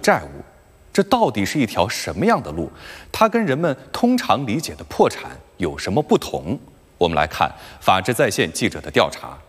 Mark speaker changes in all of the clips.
Speaker 1: 债务。这到底是一条什么样的路？它跟人们通常理解的破产有什么不同？我们来看法治在线记者的调查。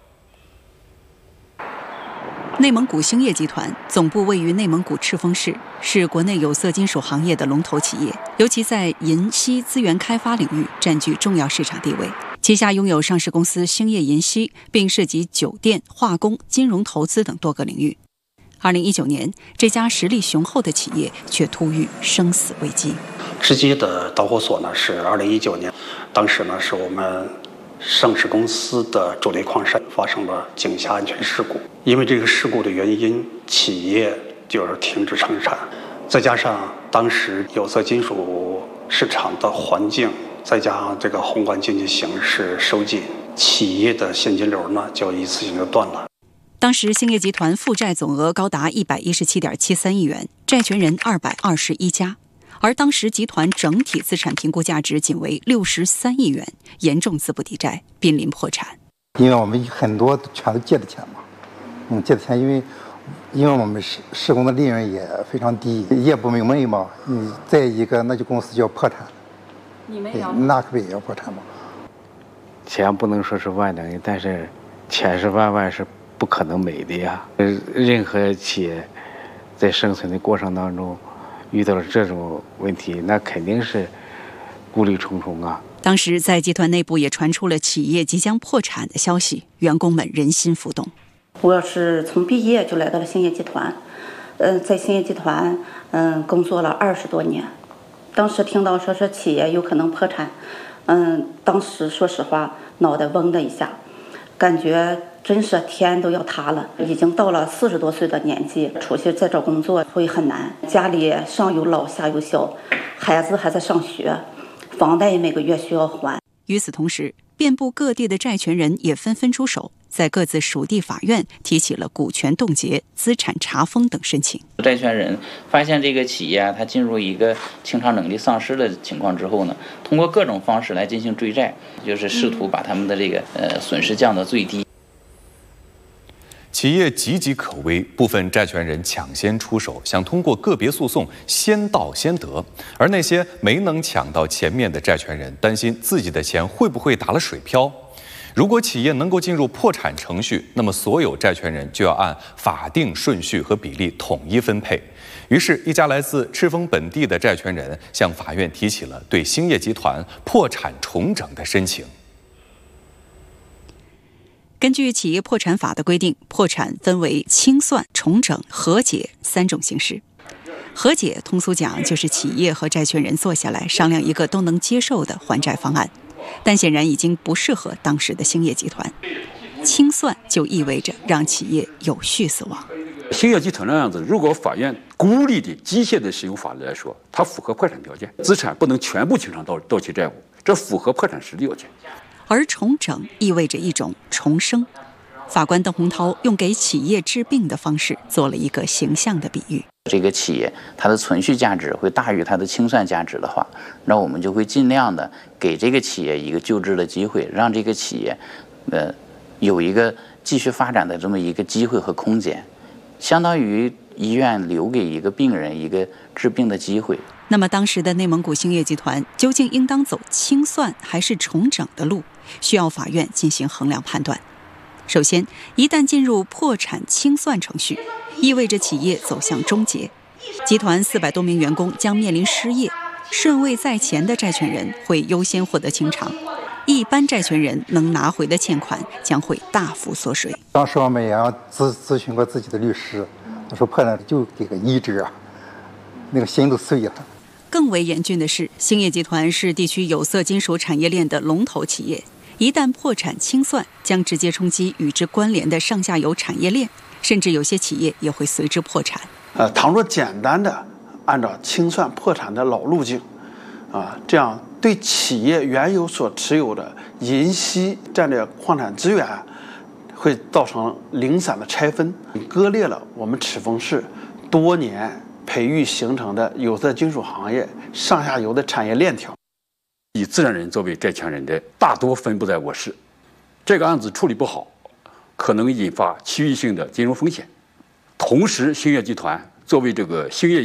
Speaker 2: 内蒙古兴业集团总部位于内蒙古赤峰市，是国内有色金属行业的龙头企业，尤其在银锡资源开发领域占据重要市场地位。旗下拥有上市公司兴业银锡，并涉及酒店、化工、金融投资等多个领域。2019年，这家实力雄厚的企业却突遇生死危机。
Speaker 3: 直接的导火索呢是2019年，当时呢是我们上市公司的主力矿山发生了井下安全事故，因为这个事故的原因，企业就是停止生产，再加上当时有色金属市场的环境，再加上这个宏观经济形势收紧，企业的现金流呢就一次性就断了。
Speaker 2: 当时兴业集团负债总额高达117.73亿元，债权人221家。而当时集团整体资产评估价值仅为63亿元，严重资不抵债，濒临破产。
Speaker 4: 因为我们很多全都借的钱嘛，借的钱，因为我们施工的利润也非常低，业不明媚嘛，再一个那就公司就要破产，
Speaker 2: 你们也要
Speaker 4: 那可不也要破产吗？
Speaker 5: 钱不能说是万能，但是钱是万万是不可能没的呀。任何企业在生存的过程当中遇到了这种问题，那肯定是顾虑重重啊。
Speaker 2: 当时在集团内部也传出了企业即将破产的消息，员工们人心浮动。
Speaker 6: 我是从毕业就来到了兴业集团，在兴业集团工作了20多年。当时听到说是企业有可能破产，当时说实话脑袋嗡的一下，感觉真是天都要塌了。已经到了40多岁的年纪，出去再找工作会很难，家里上有老下有小，孩子还在上学，房贷每个月需要还。
Speaker 2: 与此同时，遍布各地的债权人也纷纷出手，在各自属地法院提起了股权冻结、资产查封等申请。
Speaker 7: 债权人发现这个企业它进入一个清偿能力丧失的情况之后呢，通过各种方式来进行追债，就是试图把他们的这个损失降到最低。
Speaker 1: 企业岌岌可危，部分债权人抢先出手，想通过个别诉讼先到先得，而那些没能抢到前面的债权人担心自己的钱会不会打了水漂。如果企业能够进入破产程序，那么所有债权人就要按法定顺序和比例统一分配。于是，一家来自赤峰本地的债权人向法院提起了对兴业集团破产重整的申请。
Speaker 2: 根据企业破产法的规定，破产分为清算、重整、和解3种形式。和解通俗讲就是企业和债权人坐下来商量一个都能接受的还债方案，但显然已经不适合当时的兴业集团。清算就意味着让企业有序死亡。
Speaker 8: 兴业集团那样子，如果法院孤立的机械的使用法律来说，它符合破产条件，资产不能全部清偿到期债务，这符合破产时的要件。
Speaker 2: 而重整意味着一种重生。法官邓洪涛用给企业治病的方式做了一个形象的比喻。
Speaker 7: 这个企业它的存续价值会大于它的清算价值的话，那我们就会尽量的给这个企业一个救治的机会，让这个企业有一个继续发展的这么一个机会和空间，相当于医院留给一个病人一个治病的机会。
Speaker 2: 那么当时的内蒙古兴业集团究竟应当走清算还是重整的路，需要法院进行衡量判断。首先，一旦进入破产清算程序，意味着企业走向终结，集团400多名员工将面临失业，顺位在前的债权人会优先获得清偿，一般债权人能拿回的欠款将会大幅缩水。
Speaker 4: 当时我们也要咨询过自己的律师，他说破产就给个1折，那个心都碎了。
Speaker 2: 更为严峻的是，兴业集团是地区有色金属产业链的龙头企业，一旦破产清算，将直接冲击与之关联的上下游产业链，甚至有些企业也会随之破产。
Speaker 9: 倘若简单的按照清算破产的老路径，这样对企业原有所持有的银锡战略矿产资源会造成零散的拆分，割裂了我们赤峰市多年培育形成的有色金属行业上下游的产业链条。
Speaker 8: 以自然人作为债权人的大多分布在我市，这个案子处理不好，可能引发区域性的金融风险。同时，兴业集团作为这个兴业